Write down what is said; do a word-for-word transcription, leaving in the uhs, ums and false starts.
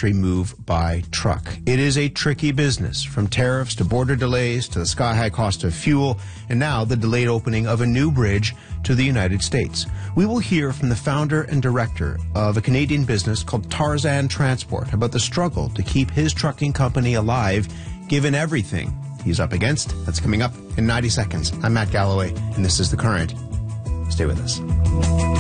country move by truck. It is a tricky business, from tariffs to border delays to the sky-high cost of fuel, and now the delayed opening of a new bridge to the United States. We will hear from the founder and director of a Canadian business called Tarzan Transport about the struggle to keep his trucking company alive, given everything he's up against. That's coming up in ninety seconds. I'm Matt Galloway, and this is The Current. Stay with us.